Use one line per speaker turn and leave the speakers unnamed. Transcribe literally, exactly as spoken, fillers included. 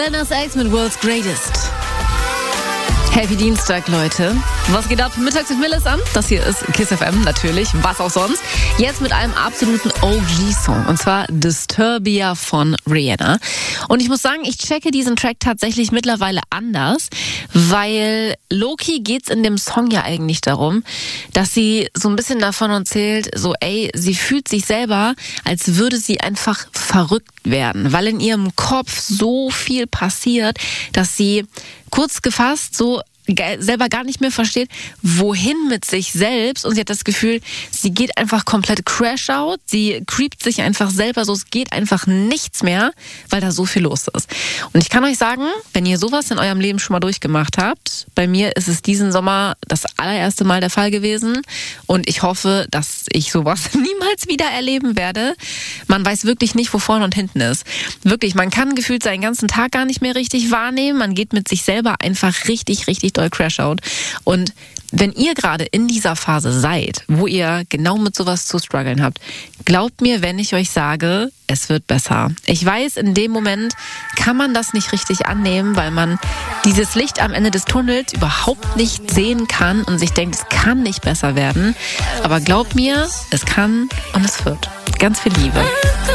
Lil Nas X mit World's Greatest. Happy Dienstag, Leute. Was geht ab? Mittags mit Milles an. Das hier ist Kiss F M, natürlich. Was auch sonst. Jetzt mit einem absoluten O G-Song. Und zwar Disturbia von Rihanna. Und ich muss sagen, ich checke diesen Track tatsächlich mittlerweile anders, weil Loki geht's in dem Song ja eigentlich darum, dass sie so ein bisschen davon erzählt, so ey, sie fühlt sich selber, als würde sie einfach verrückt werden, weil in ihrem Kopf so viel passiert, dass sie kurz gefasst so selber gar nicht mehr versteht, wohin mit sich selbst, und sie hat das Gefühl, sie geht einfach komplett Crash-out, sie creept sich einfach selber so, es geht einfach nichts mehr, weil da so viel los ist. Und ich kann euch sagen, wenn ihr sowas in eurem Leben schon mal durchgemacht habt, bei mir ist es diesen Sommer das allererste Mal der Fall gewesen und ich hoffe, dass ich sowas niemals wieder erleben werde. Man weiß wirklich nicht, wo vorne und hinten ist. Wirklich, man kann gefühlt seinen ganzen Tag gar nicht mehr richtig wahrnehmen, man geht mit sich selber einfach richtig, richtig doll Crash-out. Und wenn ihr gerade in dieser Phase seid, wo ihr genau mit sowas zu strugglen habt, glaubt mir, wenn ich euch sage, es wird besser. Ich weiß, in dem Moment kann man das nicht richtig annehmen, weil man dieses Licht am Ende des Tunnels überhaupt nicht sehen kann und sich denkt, es kann nicht besser werden. Aber glaubt mir, es kann und es wird. Ganz viel Liebe.